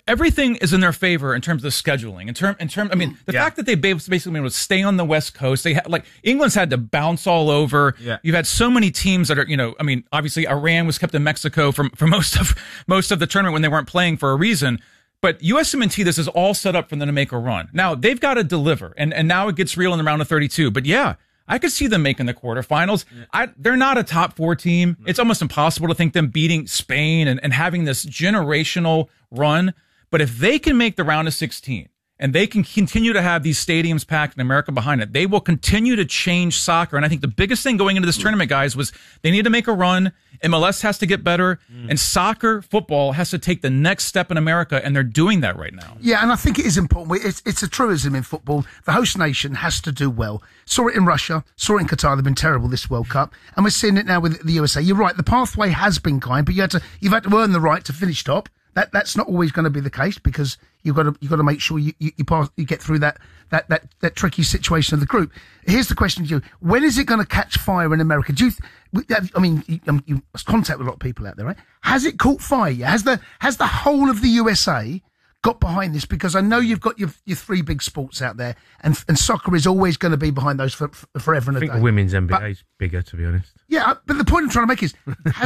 everything is in their favor in terms of scheduling. I mean, the fact that they basically been able to stay on the West Coast, England's had to bounce all over. Yeah. You've had so many teams that are, I mean, obviously Iran was kept in Mexico for most of the tournament when they weren't playing for a reason. But USMNT, this is all set up for them to make a run. Now they've got to deliver, and now it gets real in the round of 32. But yeah, I could see them making the quarterfinals. Yeah. They're not a top 4 team. No. It's almost impossible to think them beating Spain and having this generational run. But if they can make the round of 16 and they can continue to have these stadiums packed in America behind it, they will continue to change soccer. And I think the biggest thing going into this tournament, guys, was they need to make a run. MLS has to get better, and football has to take the next step in America, and they're doing that right now. Yeah, and I think it is important. It's a truism in football. The host nation has to do well. Saw it in Russia, saw it in Qatar. They've been terrible this World Cup, and we're seeing it now with the USA. You're right. The pathway has been kind, but you've had to earn the right to finish top. That's not always going to be the case because you've got to make sure you get through that tricky situation of the group. Here's the question to you: when is it going to catch fire in America? You must contact with a lot of people out there, right? Has it caught fire yet? Has the whole of the USA got behind this? Because I know you've got your 3 big sports out there, and soccer is always going to be behind those forever and a day. I think the women's NBA is bigger, to be honest. Yeah, but the point I'm trying to make is,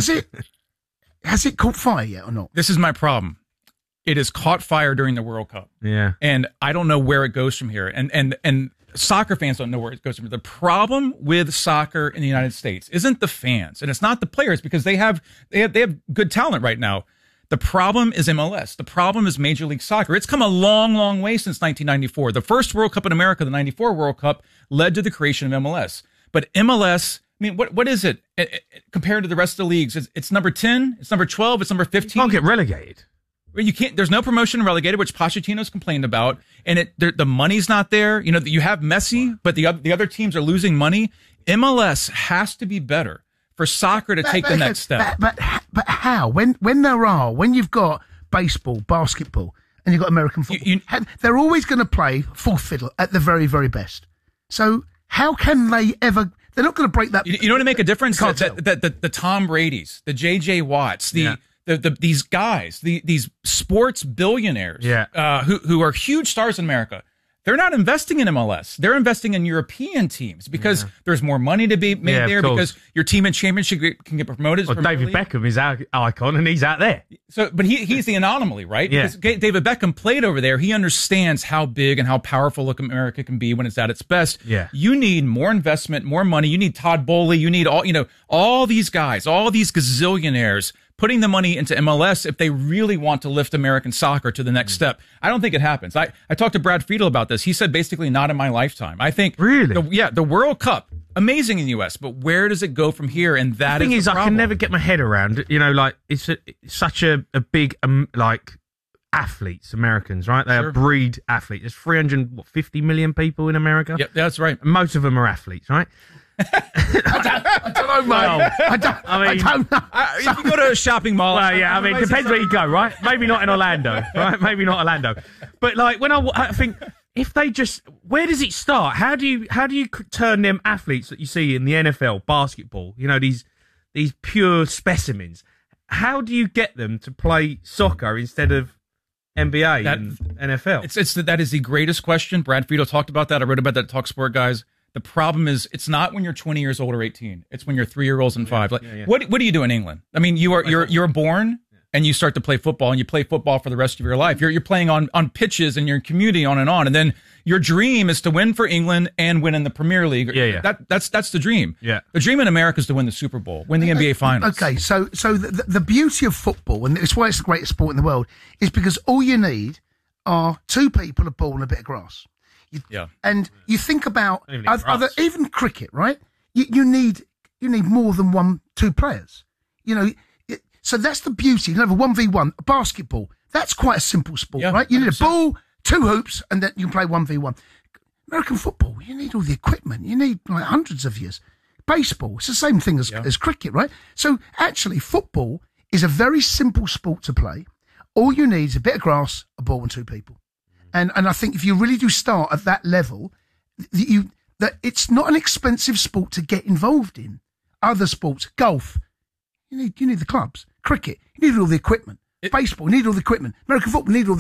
has it caught fire yet or not? This is my problem. It has caught fire during the World Cup. Yeah. And I don't know where it goes from here. And soccer fans don't know where it goes from here. The problem with soccer in the United States isn't the fans, and it's not the players, because they have good talent right now. The problem is MLS. The problem is Major League Soccer. It's come a long, long way since 1994. The first World Cup in America, the 94 World Cup, led to the creation of MLS. But MLS, I mean, what is it compared to the rest of the leagues? It's number 10, it's number 12, it's number 15. You can't get relegated. You can't. There's no promotion relegated, which Pochettino's complained about, and the money's not there. You have Messi, but the other teams are losing money. MLS has to be better for soccer to take the next step. But how? When you've got baseball, basketball, and you've got American football, they're always going to play fourth fiddle at the very, very best. So how can they ever? They're not going to break that. You know what to make a difference? The Tom Brady's, the J.J. Watts, these guys, these sports billionaires, who are huge stars in America. They're not investing in MLS. They're investing in European teams because there's more money to be made there, because your team in championship can get promoted. Well, David Beckham is our icon, and he's out there. So, but he's the anomaly, right? Yeah. Because David Beckham played over there. He understands how big and how powerful America can be when it's at its best. Yeah. You need more investment, more money. You need Todd Bowley. You need all these guys, all these gazillionaires putting the money into MLS if they really want to lift American soccer to the next step. I don't think it happens. I talked to Brad Friedel about this. He said basically not in my lifetime. I think really, the World Cup, amazing in the U.S., but where does it go from here? And that the thing is I can never get my head around. It's such a big athletes, Americans, right? They are breed athletes. There's 350 million people in America. Yep, that's right. And most of them are athletes, right? I don't know, mate. I don't know. If you go to a shopping mall... Well, yeah, I mean, depends where you go, right? Maybe not in Orlando, right? Maybe not Orlando. But, when I think, if they just... Where does it start? How do you turn them athletes that you see in the NFL, basketball, these pure specimens, how do you get them to play soccer instead of NBA and NFL? That is the greatest question. Brad Friedel talked about that. I wrote about that at TalkSport, guys. The problem is, it's not when you're 20 years old or 18. It's when you're 3-year-olds and 5. What do you do in England? I mean, you're born and you start to play football, and you play football for the rest of your life. You're playing on pitches in your community, on, and then your dream is to win for England and win in the Premier League. That's the dream. Yeah. The dream in America is to win the Super Bowl, win the NBA Finals. Okay, so the beauty of football, and it's why it's the greatest sport in the world, is because all you need are 2 people, a ball, and a bit of grass. And you think about even cricket, right? You need more than 2 players. So that's the beauty. You can have a 1v1. Basketball, that's quite a simple sport, right? You need a ball, 2 hoops, and then you can play 1v1. American football, you need all the equipment. You need hundreds of years. Baseball, it's the same thing as cricket, right? So actually, football is a very simple sport to play. All you need is a bit of grass, a ball, and 2 people. And I think if you really do start at that level, that it's not an expensive sport to get involved in. Other sports, golf, you need the clubs. Cricket, you need all the equipment. Baseball, you need all the equipment. American football, you need all the